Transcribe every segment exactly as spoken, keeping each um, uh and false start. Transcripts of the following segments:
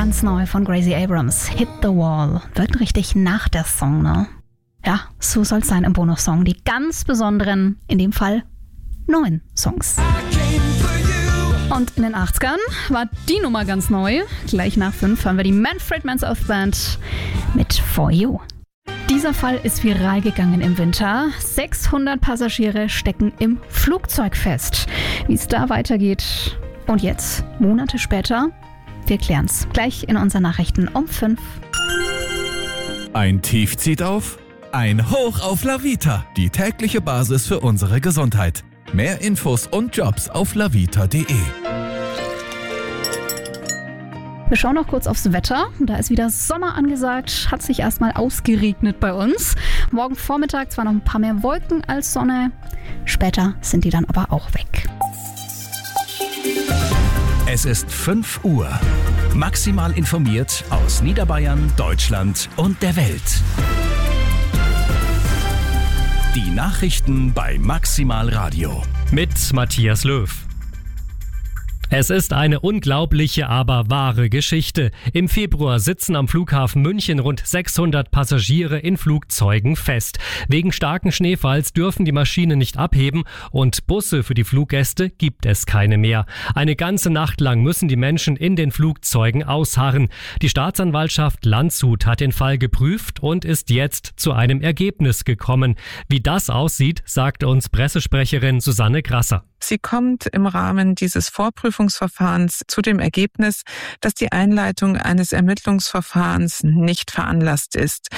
Ganz neu von Gracie Abrams, Hit the Wall. Wirkt richtig nach der Song, ne? Ja, so soll es sein im Bonussong. Die ganz besonderen, in dem Fall neun Songs. Und in den achtzigern war die Nummer ganz neu. Gleich nach fünf hören wir die Manfred Mann's Earth Band mit For You. Dieser Fall ist viral gegangen im Winter. sechshundert Passagiere stecken im Flugzeug fest. Wie es da weitergeht und jetzt, Monate später, wir klären's. Gleich in unseren Nachrichten um fünf. Ein Tief zieht auf, ein Hoch auf La Vita. Die tägliche Basis für unsere Gesundheit. Mehr Infos und Jobs auf lavita punkt de. Wir schauen noch kurz aufs Wetter. Da ist wieder Sommer angesagt. Hat sich erstmal ausgeregnet bei uns. Morgen Vormittag zwar noch ein paar mehr Wolken als Sonne. Später sind die dann aber auch weg. Es ist fünf Uhr. Maximal informiert aus Niederbayern, Deutschland und der Welt. Die Nachrichten bei Maximal Radio. Mit Matthias Löw. Es ist eine unglaubliche, aber wahre Geschichte. Im Februar sitzen am Flughafen München rund sechshundert Passagiere in Flugzeugen fest. Wegen starken Schneefalls dürfen die Maschinen nicht abheben und Busse für die Fluggäste gibt es keine mehr. Eine ganze Nacht lang müssen die Menschen in den Flugzeugen ausharren. Die Staatsanwaltschaft Landshut hat den Fall geprüft und ist jetzt zu einem Ergebnis gekommen. Wie das aussieht, sagt uns Pressesprecherin Susanne Grasser. Sie kommt im Rahmen dieses Vorprüfungsverfahrens zu dem Ergebnis, dass die Einleitung eines Ermittlungsverfahrens nicht veranlasst ist.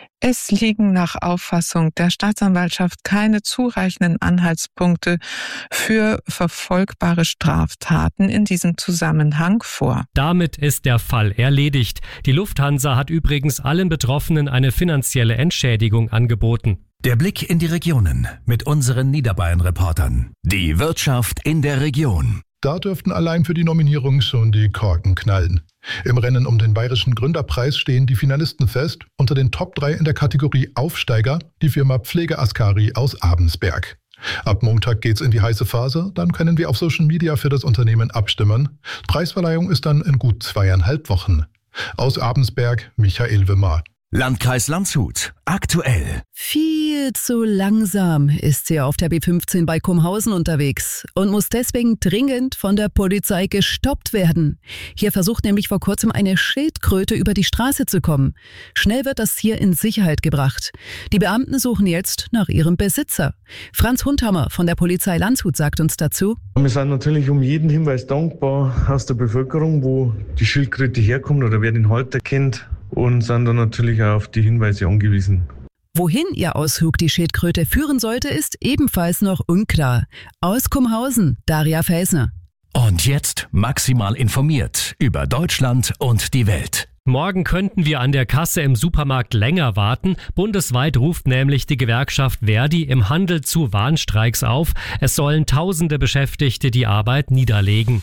Es liegen nach Auffassung der Staatsanwaltschaft keine zureichenden Anhaltspunkte für verfolgbare Straftaten in diesem Zusammenhang vor. Damit ist der Fall erledigt. Die Lufthansa hat übrigens allen Betroffenen eine finanzielle Entschädigung angeboten. Der Blick in die Regionen mit unseren Niederbayern-Reportern. Die Wirtschaft in der Region. Da dürften allein für die Nominierung schon die Korken knallen. Im Rennen um den Bayerischen Gründerpreis stehen die Finalisten fest. Unter den Top drei in der Kategorie Aufsteiger die Firma Pflege Askari aus Abensberg. Ab Montag geht's in die heiße Phase, dann können wir auf Social Media für das Unternehmen abstimmen. Preisverleihung ist dann in gut zweieinhalb Wochen. Aus Abensberg, Michael Wimmer. Landkreis Landshut. Aktuell. Viel zu langsam ist sie auf der B fünfzehn bei Kumhausen unterwegs und muss deswegen dringend von der Polizei gestoppt werden. Hier versucht nämlich vor kurzem eine Schildkröte über die Straße zu kommen. Schnell wird das Tier in Sicherheit gebracht. Die Beamten suchen jetzt nach ihrem Besitzer. Franz Hundhammer von der Polizei Landshut sagt uns dazu: Wir sind natürlich um jeden Hinweis dankbar aus der Bevölkerung, wo die Schildkröte herkommt oder wer den Halter kennt. Und sind dann natürlich auch auf die Hinweise angewiesen. Wohin ihr Ausflug die Schildkröte führen sollte, ist ebenfalls noch unklar. Aus Kumhausen, Daria Feisner. Und jetzt maximal informiert über Deutschland und die Welt. Morgen könnten wir an der Kasse im Supermarkt länger warten. Bundesweit ruft nämlich die Gewerkschaft Verdi im Handel zu Warnstreiks auf. Es sollen tausende Beschäftigte die Arbeit niederlegen.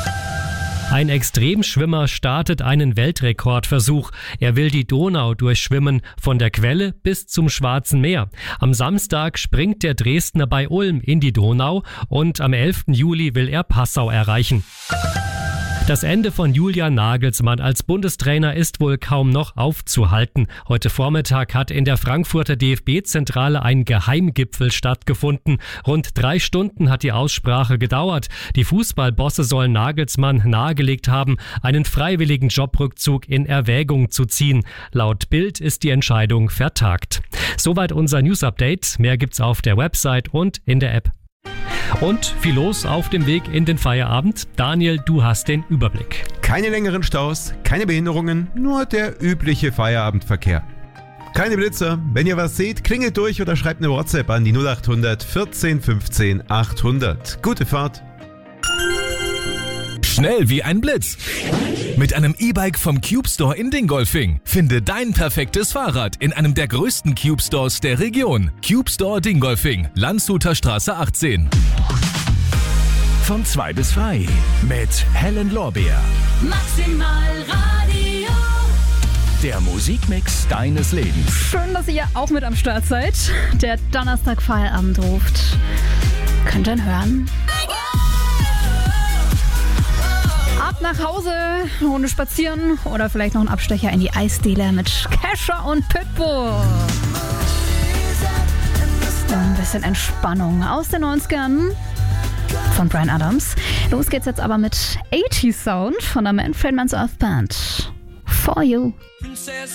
Ein Extremschwimmer startet einen Weltrekordversuch. Er will die Donau durchschwimmen, von der Quelle bis zum Schwarzen Meer. Am Samstag springt der Dresdner bei Ulm in die Donau und am elften Juli will er Passau erreichen. Das Ende von Julian Nagelsmann als Bundestrainer ist wohl kaum noch aufzuhalten. Heute Vormittag hat in der Frankfurter D F B-Zentrale ein Geheimgipfel stattgefunden. Rund drei Stunden hat die Aussprache gedauert. Die Fußballbosse sollen Nagelsmann nahegelegt haben, einen freiwilligen Jobrückzug in Erwägung zu ziehen. Laut Bild ist die Entscheidung vertagt. Soweit unser News-Update. Mehr gibt's auf der Website und in der App. Und viel los auf dem Weg in den Feierabend. Daniel, du hast den Überblick. Keine längeren Staus, keine Behinderungen, nur der übliche Feierabendverkehr. Keine Blitzer. Wenn ihr was seht, klingelt durch oder schreibt eine WhatsApp an die null acht hundert vierzehn fünfzehn achthundert. Gute Fahrt. Schnell wie ein Blitz. Mit einem E-Bike vom Cube Store in Dingolfing. Finde dein perfektes Fahrrad in einem der größten Cube Stores der Region. Cube Store Dingolfing, Landshuter Straße achtzehn. Von zwei bis drei mit Helen Lorbeer. Maximal Radio. Der Musikmix deines Lebens. Schön, dass ihr auch mit am Start seid. Der Donnerstag Feierabend ruft. Könnt ihr ihn hören? Ab nach Hause, eine Runde spazieren oder vielleicht noch einen Abstecher in die Eisdiele mit Kesha und Pitbull. Ein bisschen Entspannung aus den neunzigern von Bryan Adams. Los geht's jetzt aber mit achtziger Sound von der Manfred Man's Earth Band. For You.